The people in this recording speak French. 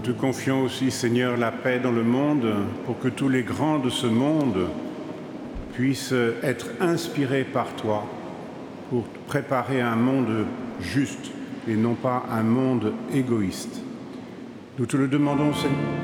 te confions aussi, Seigneur, la paix dans le monde, pour que tous les grands de ce monde puissent être inspirés par toi pour préparer un monde juste et non pas un monde égoïste. Nous te le demandons, Seigneur.